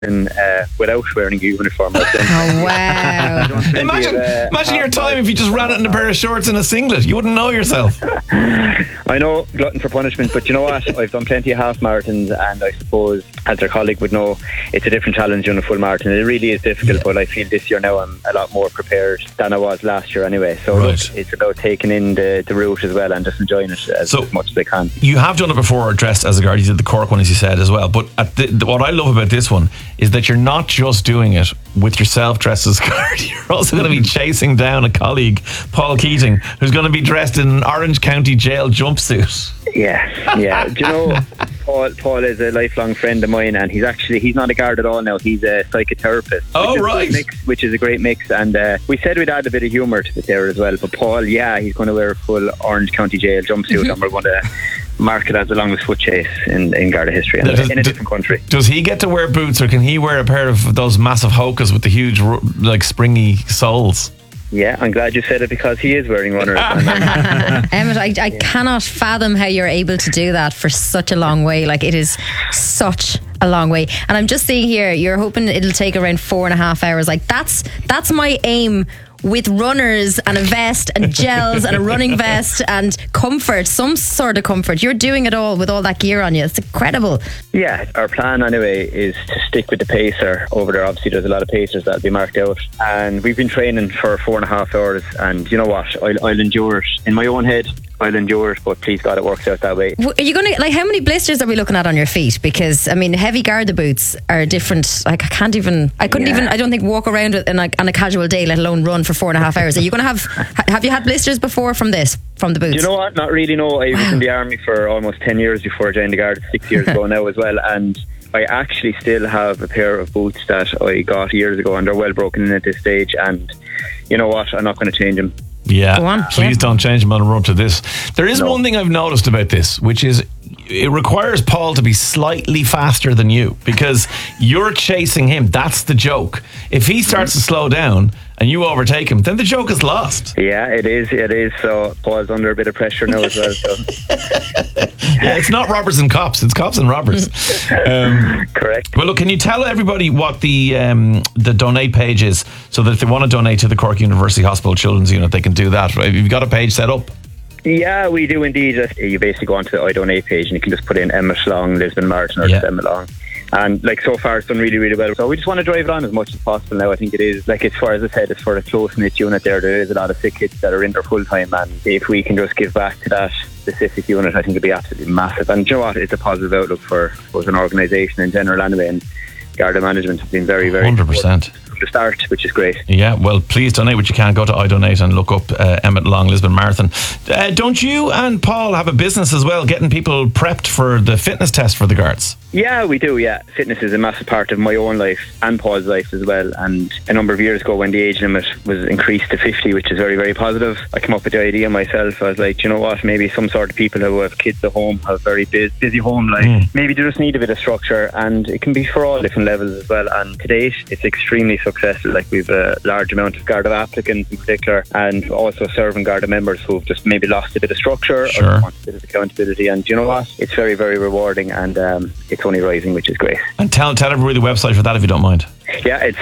without wearing a uniform. Oh, wow. Imagine your time if you just ran it in a pair of shorts and a singlet. You wouldn't know yourself. I know, glutton for punishment, but you know what? I've done plenty of half marathons, and I suppose, as your colleague would know, it's a different challenge on a full marathon. It really is difficult, but I feel this year now I'm a lot more prepared than I was last year anyway. So look, it's about taking in the route as well and just enjoying it as much as I can. You have done it before, dressed as a guard. You did the Cork one, as you said, as well. But what I love about this one is that you're not just doing it with yourself dressed as a guard. You're also going to be chasing down a colleague, Paul Keating, who's going to be dressed in an Orange County Jail jumpsuit. Yeah. Do you know, Paul is a lifelong friend of mine, and he's not a guard at all now. He's a psychotherapist. Oh, right. Which is a great mix. And we said we'd add a bit of humour to it there as well. But Paul, he's going to wear a full Orange County Jail jumpsuit, and we're going to mark it as the longest foot chase in Garda history in a different country. Does he get to wear boots, or can he wear a pair of those massive Hokas with the huge, springy soles? Yeah, I'm glad you said it, because he is wearing runners. Emmett, I cannot fathom how you're able to do that for such a long way. Like, it is such a long way. And I'm just seeing here, you're hoping it'll take around 4.5 hours. Like, that's my aim with runners and a vest and gels and a running vest and comfort, some sort of comfort. You're doing it all with all that gear on you. It's incredible. Yeah, our plan anyway is to stick with the pacer over there. Obviously there's a lot of pacers that'll be marked out, and we've been training for 4.5 hours, and you know what, I'll endure it in my own head. I'll endure it, but please God, it works out that way. Are you going to, how many blisters are we looking at on your feet? Because, I mean, heavy Garda boots are different. Like, I don't think walk around on a casual day, let alone run for 4.5 hours. Are you going to have you had blisters before from the boots? You know what? Not really, no. I was in the army for almost 10 years before I joined the Garda, 6 years ago now as well, and I actually still have a pair of boots that I got years ago, and they're well broken in at this stage, and you know what? I'm not going to change them. Yeah, please don't change them on a run to this. There is one thing I've noticed about this, which is it requires Paul to be slightly faster than you, because you're chasing him. That's the joke. If he starts to slow down and you overtake him, then the joke is lost. Yeah, it is. So Paul's under a bit of pressure now as well. So. Yeah, it's not robbers and cops, it's cops and robbers. Correct. Well, look, can you tell everybody what the donate page is, so that if they want to donate to the Cork University Hospital Children's Unit, they can do that, right? You've got a page set up? Yeah, we do indeed. You basically go onto the I Donate page, and you can just put in Emmett Long Lisbon Marathon, or just Emmett Long. And so far it's done really, really well. So we just want to drive it on as much as possible now. I think it is, as far as I said, it's for a close-knit unit there. There is a lot of sick kids that are in there full-time, and if we can just give back to that specific unit, I think it'd be absolutely massive. And you know what? It's a positive outlook for an organisation in general anyway, and Garda management have been very, very 100%. The start, which is great. Yeah, well, please donate what you can. Go to iDonate and look up Emmett Long Lisbon Marathon. Don't you and Paul have a business as well, getting people prepped for the fitness test for the guards? Yeah, we do, yeah. Fitness is a massive part of my own life and Paul's life as well. And a number of years ago, when the age limit was increased to 50, which is very, very positive, I came up with the idea myself. I was like, you know what, maybe some sort of people who have kids at home, have very busy home life, maybe they just need a bit of structure, and it can be for all different levels as well. And to date, it's extremely successful. Like, we've a large amount of Garda applicants in particular, and also serving Garda members who've just maybe lost a bit of structure or want a bit of accountability. And you know what, it's very, very rewarding, and it's only rising, which is great. And tell everybody the website for that, if you don't mind. Yeah, it's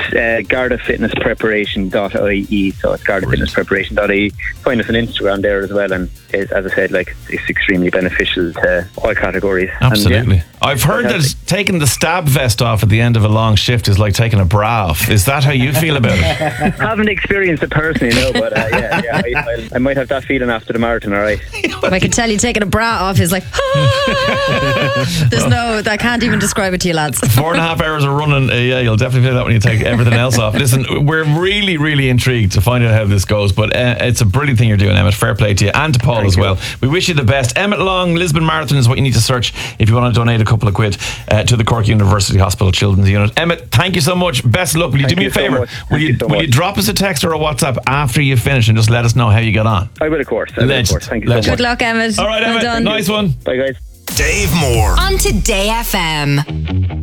gardafitnesspreparation.ie, so it's gardafitnesspreparation.ie. Find us on Instagram there as well, and as I said, it's extremely beneficial to all categories. Absolutely. And, I've heard that taking the stab vest off at the end of a long shift is like taking a bra off. Is that how you feel about it? I haven't experienced it personally, no, but I might have that feeling after the marathon, alright? I can tell you, taking a bra off is like, I can't even describe it to you, lads. 4.5 hours of running, you'll definitely feel that when you take everything else off. Listen, we're really, really intrigued to find out how this goes, but it's a brilliant thing you're doing, Emmett. Fair play to you, and to Paul as well. We wish you the best. Emmett Long Lisbon Marathon is what you need to search if you want to donate a couple of quid to the Cork University Hospital Children's Unit. Emmett, thank you so much. Best of luck. Will you do me a favour? Will you drop us a text or a WhatsApp after you finish and just let us know how you got on? I will, of course. Thank you so much. Good luck, Emmett. All right, Emmett. Nice one. Bye, guys. Dave Moore on Today FM.